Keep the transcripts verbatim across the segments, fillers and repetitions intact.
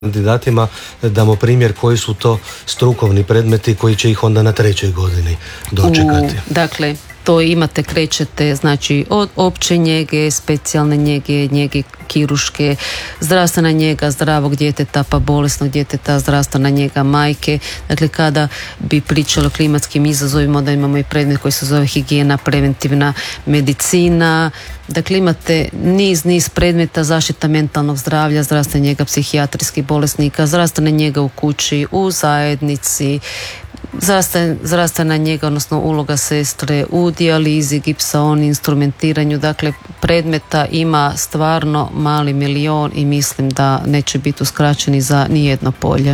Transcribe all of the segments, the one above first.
kandidatima damo primjer koji su to strukovni predmeti koji će ih onda na trećoj godini dočekati. U, dakle, to imate, krećete znači od opće njege, specijalne njege, njege kiruške, zdravstvena njega zdravog djeteta pa bolesnog djeteta, zdravstvena njega majke. Dakle, kada bi pričali o klimatskim izazovima, da imamo i predmet koji se zove higijena, preventivna medicina. Dakle, imate niz, niz predmeta, zaštita mentalnog zdravlja, zdravstvena njega psihijatrijskih bolesnika, zdravstvena njega u kući, u zajednici, zdravstvena njega, odnosno uloga sestre u dijalizi, gipsaoni, instrumentiranju. Dakle, predmeta ima stvarno mali milion i mislim da neće biti uskraćeni za nijedno polje. E,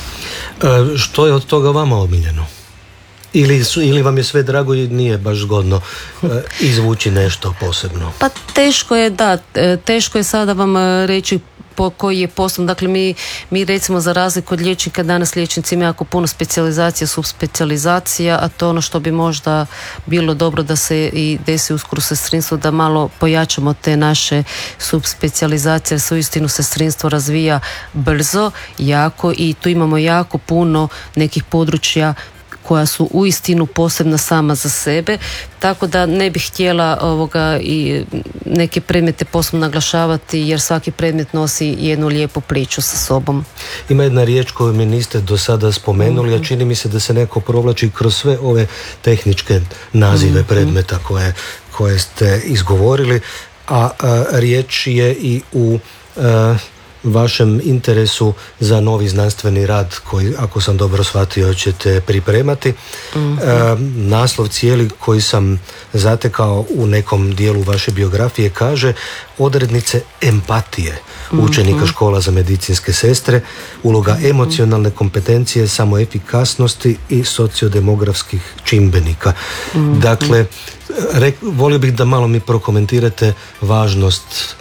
što je od toga vama omiljeno? Ili, su, ili vam je sve drago i nije baš zgodno e, izvući nešto posebno? Pa teško je, da, teško je sada vam reći po koji je posao. Dakle, mi, mi recimo za razliku od liječnika, danas liječnici imaju jako puno specijalizacija, subspecijalizacija, a to ono što bi možda bilo dobro da se i desi uskoro sestrinstvo, da malo pojačamo te naše subspecijalizacije, jer se uistinu sestrinstvo razvija brzo, jako, i tu imamo jako puno nekih područja koja su uistinu posebna sama za sebe, tako da ne bih htjela ovoga i neke predmete posebno naglašavati, jer svaki predmet nosi jednu lijepu priču sa sobom. Ima jedna riječ koju mi niste do sada spomenuli, mm-hmm. a čini mi se da se neko provlači kroz sve ove tehničke nazive mm-hmm. predmeta koje, koje ste izgovorili, a, a riječ je i u a, vašem interesu za novi znanstveni rad koji, ako sam dobro shvatio, ćete pripremati. Mm-hmm. E, naslov cijeli koji sam zatekao u nekom dijelu vaše biografije kaže: odrednice empatije učenika mm-hmm. škola za medicinske sestre, uloga mm-hmm. emocionalne kompetencije, samoefikasnosti i sociodemografskih čimbenika. Mm-hmm. Dakle, re, volio bih da malo mi prokomentirate važnost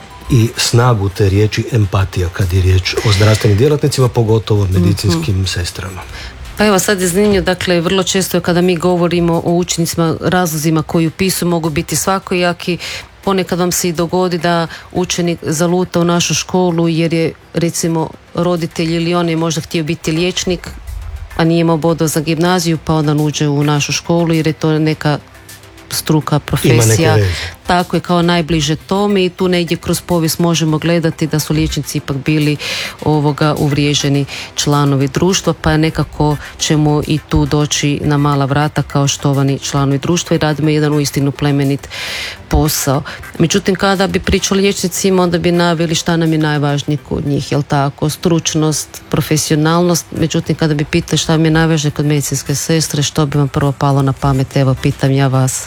i snagu te riječi empatija kad je riječ o zdravstvenim djelatnicima, pogotovo medicinskim mm-hmm. sestrama. Pa evo, sad je zanimljivo, dakle, vrlo često kada mi govorimo o učenicima, razlozima koji upisuju mogu biti svakojaki. Ponekad vam se i dogodi da učenik zaluta u našu školu jer je, recimo, roditelj ili on je možda htio biti liječnik, a nije imao bodova za gimnaziju, pa onda uđe u našu školu jer je to neka struka, profesija, tako je kao najbliže tome, i tu negdje kroz povijest možemo gledati da su liječnici ipak bili ovoga uvriježeni članovi društva, pa nekako ćemo i tu doći na mala vrata kao štovani članovi društva i radimo jedan uistinu plemenit posao. Međutim, kada bi pričali liječnicima, onda bi naveli šta nam je najvažnije kod njih, jel tako? Stručnost, profesionalnost. Međutim, kada bi pitali šta mi je najvažnije kod medicinske sestre, što bi vam prvo palo na pamet? Evo, pitam ja vas.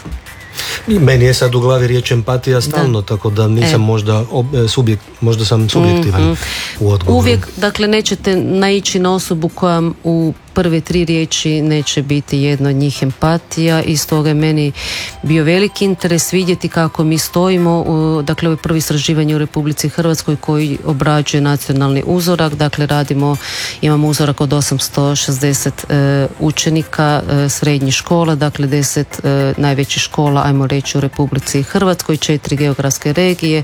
I meni je sad u glavi riječ empatija stalno, da. Tako da nisam e. možda subjekt, možda sam subjektivan mm-hmm. u odgovoru. Uvijek, dakle, nećete naići na osobu koja u prve tri riječi neće biti jedna od njih empatija, i stoga je meni bio veliki interes vidjeti kako mi stojimo. U, dakle, ovo je prvo istraživanje u Republici Hrvatskoj koji obrađuje nacionalni uzorak. Dakle, radimo, imamo uzorak od osamsto šezdeset e, učenika e, srednjih škola, dakle deset e, najvećih škola, ajmo reći, u Republici Hrvatskoj, četiri geografske regije: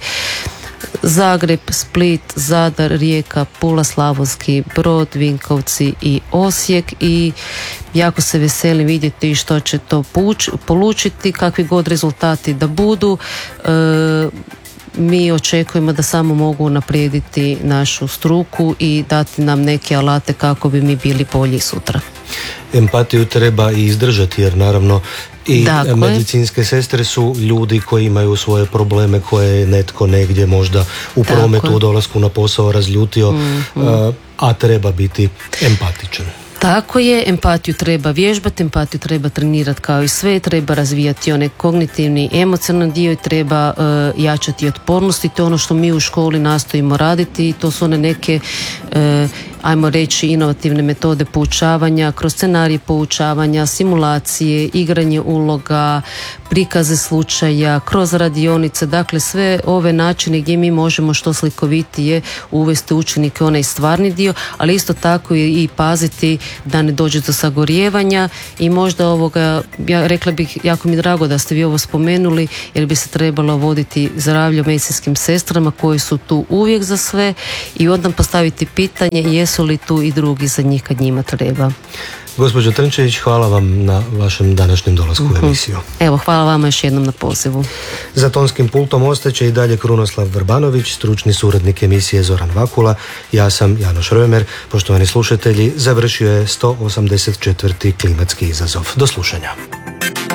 Zagreb, Split, Zadar, Rijeka, Pula, Slavonski Brod, Vinkovci i Osijek, i jako se veselim vidjeti što će to polučiti, kakvi god rezultati da budu. E, mi očekujemo da samo mogu unaprijediti našu struku i dati nam neke alate kako bi mi bili bolji sutra. Empatiju treba i izdržati, jer naravno i dakle, medicinske sestre su ljudi koji imaju svoje probleme koje je netko negdje možda u prometu, u dolasku na posao razljutio, mm-hmm. a treba biti empatičan. Tako je, empatiju treba vježbati, empatiju treba trenirati kao i sve, treba razvijati onaj kognitivni, emocionalni dio i treba uh, jačati otpornost, i to je ono što mi u školi nastojimo raditi, i to su one neke uh, ajmo reći, inovativne metode poučavanja, kroz scenarije poučavanja, simulacije, igranje uloga, prikaze slučaja, kroz radionice, dakle sve ove načine gdje mi možemo što slikovitije uvesti učenike onaj stvarni dio, ali isto tako i, i paziti da ne dođe do sagorijevanja i možda ovoga, ja rekla bih, jako mi je drago da ste vi ovo spomenuli, jer bi se trebalo voditi zdravlje medicinskim sestrama koje su tu uvijek za sve i onda postaviti pitanje jesu li tu i drugi za njih kad njima treba. Gospođo Trnčević, hvala vam na vašem današnjem dolasku u emisiju. Evo, hvala vama još jednom na pozivu. Za tonskim pultom ostaće i dalje Krunoslav Vrbanović, stručni suradnik emisije Zoran Vakula. Ja sam Janoš Römer. Poštovani slušatelji, završio je sto osamdeset četvrti klimatski izazov. Do slušanja.